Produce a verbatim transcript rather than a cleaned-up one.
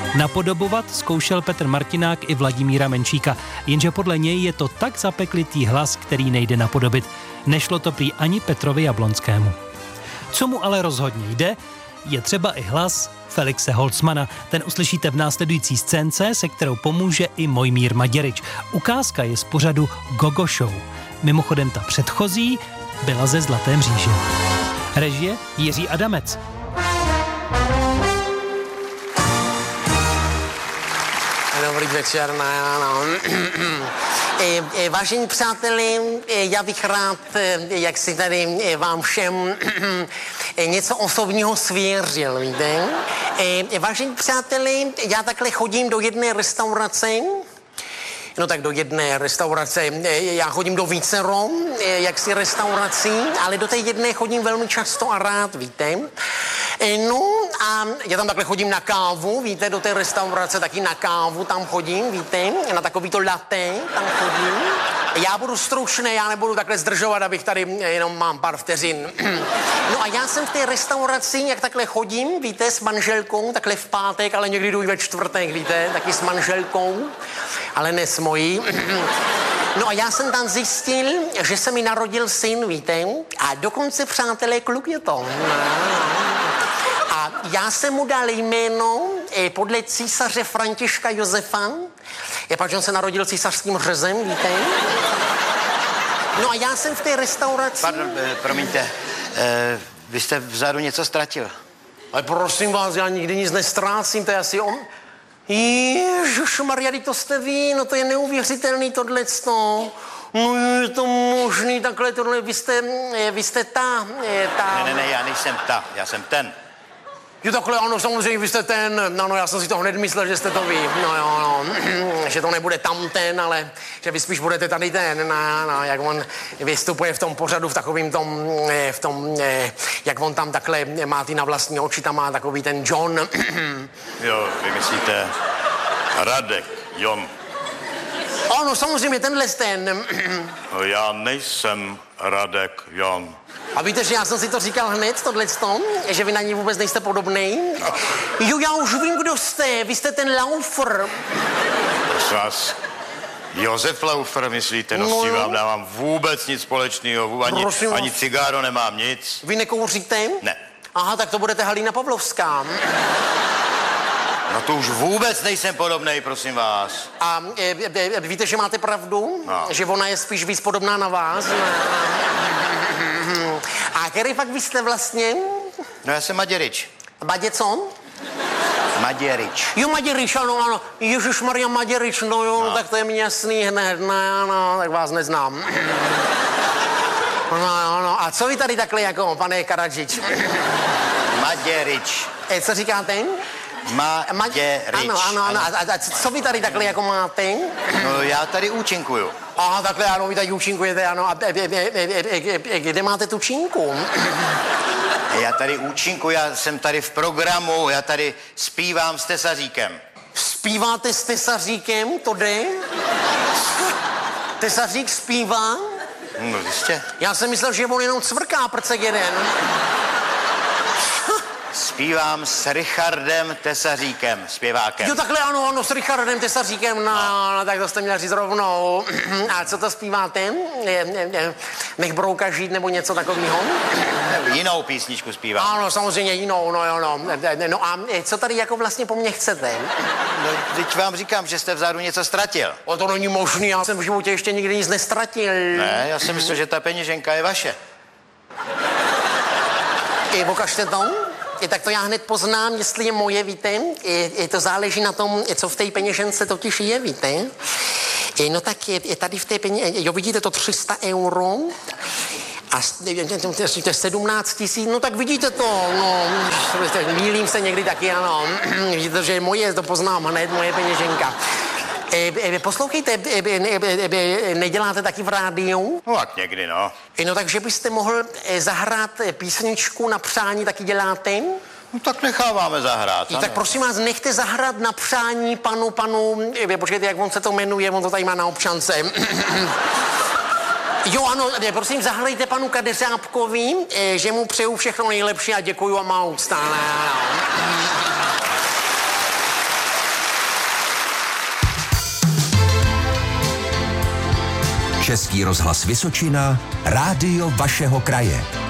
Napodobovat zkoušel Petr Martinák i Vladimíra Menšíka, jenže podle něj je to tak zapeklitý hlas, který nejde napodobit. Nešlo to prý ani Petrovi Jablonskému. Co mu ale rozhodně jde, je třeba i hlas Felixe Holzmana. Ten uslyšíte v následující scénce, se kterou pomůže i Mojmír Maděryč. Ukázka je z pořadu Gogo Show. Mimochodem ta předchozí byla ze Zlaté mříže. Režie Jiří Adamec. Dobrý večer, no, no. E, e, vážení přáteli, e, já bych rád, e, jak si tady e, vám všem e, něco osobního svěřil, víte? E, vážení přáteli, já takhle chodím do jedné restaurace, no tak do jedné restaurace, e, já chodím do vícero, e, jaksi restaurací, ale do té jedné chodím velmi často a rád, víte? No a já tam takhle chodím na kávu, víte, do té restaurace taky na kávu tam chodím, víte, na takový to latte tam chodím. Já budu stručný, já nebudu takhle zdržovat, abych tady jenom mám pár vteřin. No a já jsem v té restauraci, jak takhle chodím, víte, s manželkou, takhle v pátek, ale někdy jdu i ve čtvrtek, víte, taky s manželkou, ale ne s mojí. No a já jsem tam zjistil, že se mi narodil syn, víte, a dokonce, přátelé, kluk je to. A já jsem mu dal jméno eh, podle císaře Františka Josefa, je pač on se narodil císařským řezem, víte? No a já jsem v té restauraci... Pardon, eh, promiňte, eh, vy jste vzadu něco ztratil. Ale prosím vás, já nikdy nic nestrácím, to je asi on... Ježišmarja, to jste vy, no to je neuvěřitelný tohleto. No je to možný, takhle tohle, vy jste, vy jste ta, ta... Ne, ne, ne, já nejsem ta, já jsem ten. Jo, takhle, ano, samozřejmě, vy jste ten, no, no, já jsem si to hned myslel, že jste to vy, no, jo, no, že to nebude tam ten, ale že vy spíš budete tady ten, no, no, jak on vystupuje v tom pořadu, v takovým tom, v tom, jak on tam takhle má ty na vlastní oči, tam má takový ten John. Jo, vy myslíte Radek, Jon. Ano, samozřejmě, tenhle ten. No, já nejsem Radek, Jon. A víte, že já jsem si to říkal hned, tohleto, že vy na ní vůbec nejste podobnej. Jo, já už vím, kdo jste, vy jste ten Laufer. Prosím vás, Josef Laufer, myslíte, no, no s tím vám dávám vůbec nic společného, ani, ani cigáro nemám nic. Vy nekouříte? Ne. Aha, tak to budete Halína Pavlovská. No to už vůbec nejsem podobnej, prosím vás. A e, e, víte, že máte pravdu? No. Že ona je spíš víc podobná na vás? A který fakt vy jste vlastně? No já jsem Maděryč. Badě co? Maděryč. Jo, Maděryč, ano, ano. Ježišmarja, Maděryč, no jo, no. Tak to je mi jasný hned, no, no, tak vás neznám. No, no, no, a co vy tady takhle jako, pane Karadžič? Maděryč. E, co říkáte? Maděryč. Ano, ano, ano. A, a co vy tady takhle jako máte? No já tady účinkuju. Aha, takhle, ano, vy tady účinkujete, ano. A e, e, e, e, kde máte tu činku? Já tady účinkuju, já jsem tady v programu, já tady zpívám s Tesaříkem. Zpíváte s Tesaříkem, to jde? Tesařík zpívá? No, jistě. Já jsem myslel, že on jenom cvrká prcek jeden. Zpívám s Richardem Tesaříkem, zpěvákem. Jo, takhle ano, ano, s Richardem Tesaříkem, no, no. no tak to jste měl říct rovnou. A co to zpíváte? Nech brouka žít nebo něco takového? Jinou písničku zpívám. Ano, samozřejmě jinou, no jo, no. No a co tady jako vlastně po mně chcete? No, teď vám říkám, že jste vzadu něco ztratil. O, to není možný, já jsem v životě ještě nikdy nic nestratil. Ne, já jsem myslel, že ta peněženka je vaše. I pokažte to? I tak to já hned poznám, jestli je moje, víte. I, i to záleží na tom, co v té peněžence totiž je, víte. I, no tak je, je tady v té peněžence, jo, vidíte to tři sta euro a to je sedmnáct tisíc, no tak vidíte to, no, mýlím se někdy taky, ano. Vidíte, že je moje, to poznám hned, moje peněženka. E, e, poslouchejte, e, e, e, neděláte taky v rádiu? No tak někdy, no. E, no takže byste mohl e, zahrát písničku na přání, taky děláte? No tak necháváme zahrát. E, tak prosím vás, nechte zahrát na přání panu, panu, e, počkejte, jak on se to jmenuje, on to tady má na občance. Jo, ano, e, prosím, zahrajte panu Kadeřábkovi, e, že mu přeju všechno nejlepší a děkuju a má úcta. Český rozhlas Vysočina, rádio vašeho kraje.